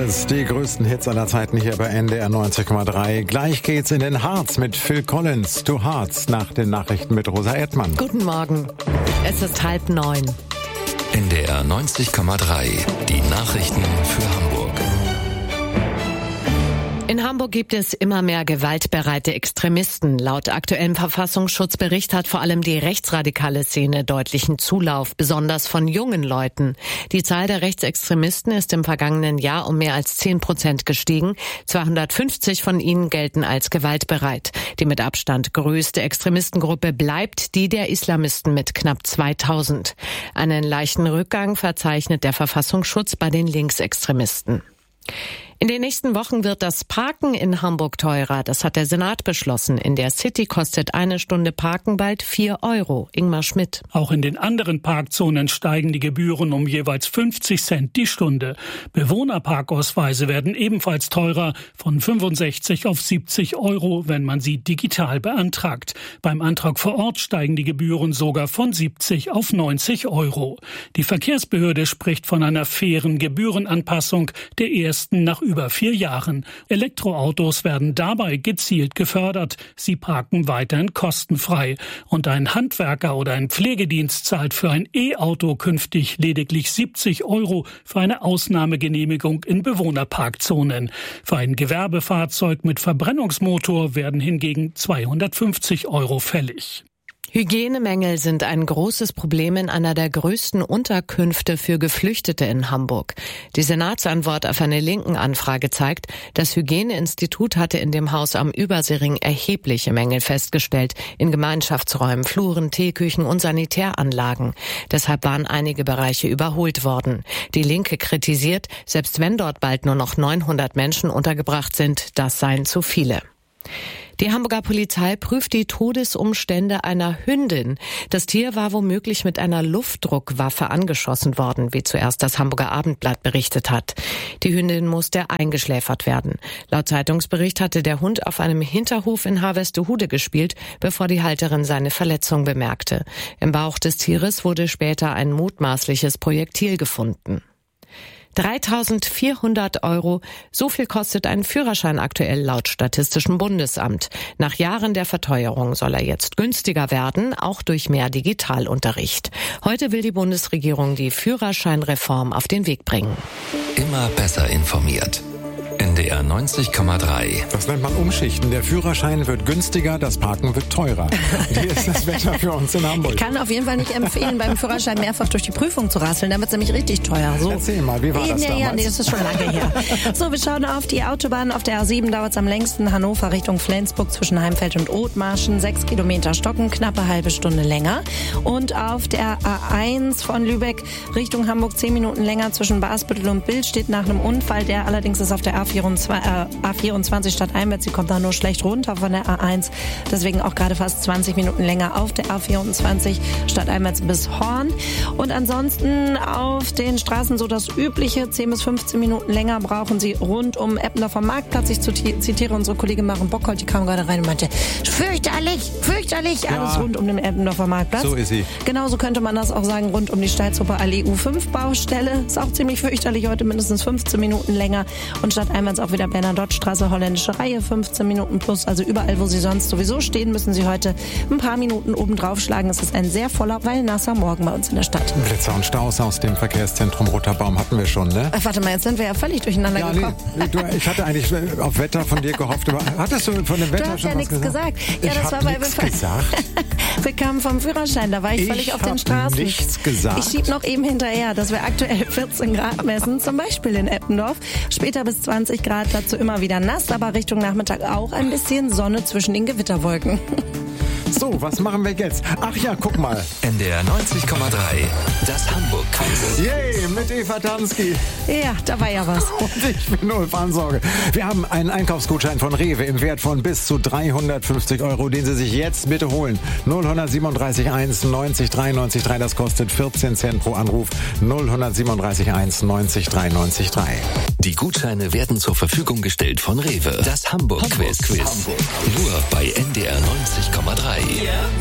Kiss, die größten Hits aller Zeiten hier bei NDR 90,3. Gleich geht's in den Harz mit Phil Collins. To Harz nach den Nachrichten mit Rosa Erdmann. Guten Morgen. Es ist 8:30. NDR 90,3. Die Nachrichten für Hamburg. In Hamburg gibt es immer mehr gewaltbereite Extremisten. Laut aktuellem Verfassungsschutzbericht hat vor allem die rechtsradikale Szene deutlichen Zulauf, besonders von jungen Leuten. Die Zahl der Rechtsextremisten ist im vergangenen Jahr um mehr als 10% gestiegen. 250 von ihnen gelten als gewaltbereit. Die mit Abstand größte Extremistengruppe bleibt die der Islamisten mit knapp 2000. Einen leichten Rückgang verzeichnet der Verfassungsschutz bei den Linksextremisten. In den nächsten Wochen wird das Parken in Hamburg teurer. Das hat der Senat beschlossen. In der City kostet eine Stunde Parken bald 4 Euro. Ingmar Schmidt. Auch in den anderen Parkzonen steigen die Gebühren um jeweils 50 Cent die Stunde. Bewohnerparkausweise werden ebenfalls teurer, von 65 auf 70 Euro, wenn man sie digital beantragt. Beim Antrag vor Ort steigen die Gebühren sogar von 70 auf 90 Euro. Die Verkehrsbehörde spricht von einer fairen Gebührenanpassung, der ersten nach über 4 Jahren. Elektroautos werden dabei gezielt gefördert. Sie parken weiterhin kostenfrei. Und ein Handwerker oder ein Pflegedienst zahlt für ein E-Auto künftig lediglich 70 Euro für eine Ausnahmegenehmigung in Bewohnerparkzonen. Für ein Gewerbefahrzeug mit Verbrennungsmotor werden hingegen 250 Euro fällig. Hygienemängel sind ein großes Problem in einer der größten Unterkünfte für Geflüchtete in Hamburg. Die Senatsantwort auf eine Linken-Anfrage zeigt, das Hygieneinstitut hatte in dem Haus am Überseering erhebliche Mängel festgestellt, in Gemeinschaftsräumen, Fluren, Teeküchen und Sanitäranlagen. Deshalb waren einige Bereiche überholt worden. Die Linke kritisiert, selbst wenn dort bald nur noch 900 Menschen untergebracht sind, das seien zu viele. Die Hamburger Polizei prüft die Todesumstände einer Hündin. Das Tier war womöglich mit einer Luftdruckwaffe angeschossen worden, wie zuerst das Hamburger Abendblatt berichtet hat. Die Hündin musste eingeschläfert werden. Laut Zeitungsbericht hatte der Hund auf einem Hinterhof in Harvestehude gespielt, bevor die Halterin seine Verletzung bemerkte. Im Bauch des Tieres wurde später ein mutmaßliches Projektil gefunden. 3.400 Euro, so viel kostet ein Führerschein aktuell laut Statistischem Bundesamt. Nach Jahren der Verteuerung soll er jetzt günstiger werden, auch durch mehr Digitalunterricht. Heute will die Bundesregierung die Führerscheinreform auf den Weg bringen. Immer besser informiert. NDR 90,3. Das nennt man Umschichten. Der Führerschein wird günstiger, das Parken wird teurer. Hier ist das Wetter für uns in Hamburg. Ich kann auf jeden Fall nicht empfehlen, beim Führerschein mehrfach durch die Prüfung zu rasseln. Dann wird es nämlich richtig teuer. So. Erzähl mal, wie war das damals? Ja, das ist schon lange her. So, wir schauen auf die Autobahn. Auf der A7 dauert es am längsten. Hannover Richtung Flensburg zwischen Heimfeld und Othmarschen. 6 Kilometer Stocken, knappe halbe Stunde länger. Und auf der A1 von Lübeck Richtung Hamburg 10 Minuten länger zwischen Basbüttel und Bild steht nach einem Unfall. Der allerdings ist auf der A24 stadteinwärts. Sie kommt da nur schlecht runter von der A1. Deswegen auch gerade fast 20 Minuten länger auf der A24 stadteinwärts bis Horn. Und ansonsten auf den Straßen so das Übliche. 10 bis 15 Minuten länger brauchen Sie rund um Eppendorfer Marktplatz. Ich zitiere unsere Kollegin Maren Bockholt, die kam gerade rein und meinte, fürchterlich, alles rund um den Eppendorfer Marktplatz. So ist sie. Genauso könnte man das auch sagen, rund um die Steilshofer Allee U5 Baustelle. Ist auch ziemlich fürchterlich, heute mindestens 15 Minuten länger. Und stadteinwärts auch wieder Bernadotte-Straße, holländische Reihe, 15 Minuten plus. Also überall, wo Sie sonst sowieso stehen, müssen Sie heute ein paar Minuten oben draufschlagen. Es ist ein sehr voller, weil nasser Morgen bei uns in der Stadt. Blitzer und Staus aus dem Verkehrszentrum Roter Baum hatten wir schon, ne? Warte mal, jetzt sind wir ja völlig durcheinander gekommen. Ich hatte eigentlich auf Wetter von dir gehofft. Aber hattest du von dem Wetter du hast schon ja nichts gesagt? Ja, das war weil wir gesagt. Wir kamen vom Führerschein, da war ich völlig auf den Straßen. Nichts gesagt. Ich schieb noch eben hinterher, dass wir aktuell 14 Grad messen, zum Beispiel in Eppendorf. Später bis 20 Grad, dazu immer wieder nass, aber Richtung Nachmittag auch ein bisschen Sonne zwischen den Gewitterwolken. So, was machen wir jetzt? Ach ja, guck mal. NDR 90,3. Das Hamburg-Quiz. Yay, mit Eva Tansky. Ja, da war ja was. Und ich bin Ulf Ansorge. Wir haben einen Einkaufsgutschein von Rewe im Wert von bis zu 350 Euro, den Sie sich jetzt bitte holen. 0137 1 90 93 3, das kostet 14 Cent pro Anruf. 0137 1 90 93 3. Die Gutscheine werden zur Verfügung gestellt von Rewe. Das Hamburg-Quiz. Nur bei NDR 90,3.